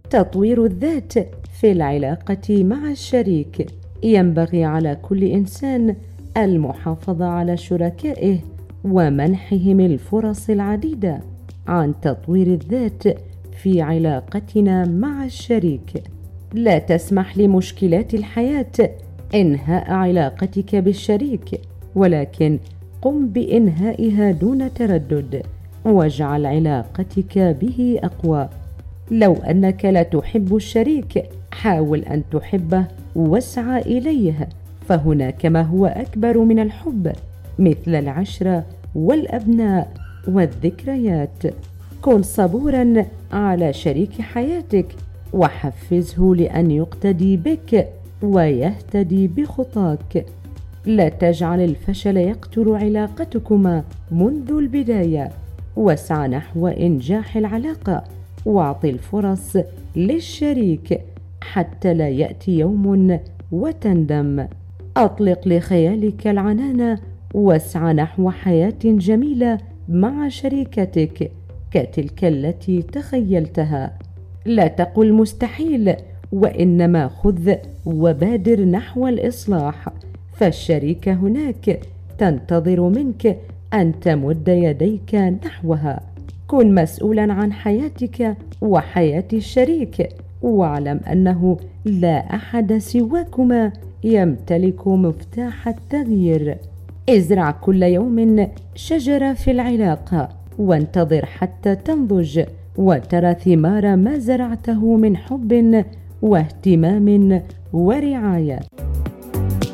تطوير الذات في العلاقة مع الشريك. ينبغي على كل إنسان المحافظة على شركائه ومنحهم الفرص العديدة عن تطوير الذات في علاقتنا مع الشريك. لا تسمح لمشكلات الحياة إنهاء علاقتك بالشريك، ولكن قم بإنهائها دون تردد، واجعل علاقتك به أقوى. لو أنك لا تحب الشريك، حاول أن تحبه واسعى إليه، فهناك ما هو أكبر من الحب، مثل العشرة والأبناء والذكريات. كن صبوراً على شريك حياتك، وحفزه لأن يقتدي بك ويهتدي بخطاك. لا تجعل الفشل يقتل علاقتكما منذ البداية، واسعى نحو إنجاح العلاقة، واعطي الفرص للشريك حتى لا يأتي يوم وتندم. أطلق لخيالك العنان، واسعى نحو حياة جميلة مع شريكتك كتلك التي تخيلتها. لا تقل مستحيل، وإنما خذ وبادر نحو الإصلاح، فالشريكة هناك تنتظر منك أن تمد يديك نحوها. كن مسؤولا عن حياتك وحياة الشريك، واعلم أنه لا أحد سواكما يمتلك مفتاح التغيير. ازرع كل يوم شجرة في العلاقة، وانتظر حتى تنضج وترى ثمار ما زرعته من حب واهتمام ورعاية.